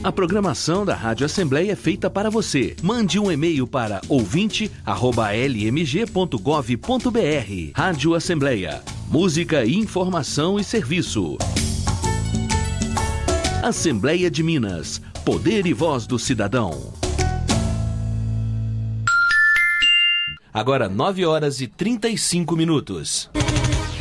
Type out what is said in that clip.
A programação da Rádio Assembleia é feita para você. Mande um e-mail para ouvinte@lmg.gov.br. Rádio Assembleia. Música, informação e serviço. Assembleia de Minas. Poder e voz do cidadão. Agora 9h35.